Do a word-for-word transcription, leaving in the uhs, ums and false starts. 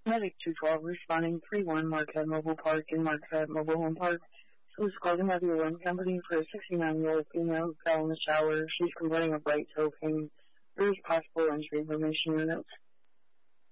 Medic two twelve responding three one Marquette Mobile Park in Marquette Mobile Home Park. Police called in at the alarm company for a sixty-nine-year-old female who fell in the shower. She's complaining of right toe pain. There is possible injury information in notes.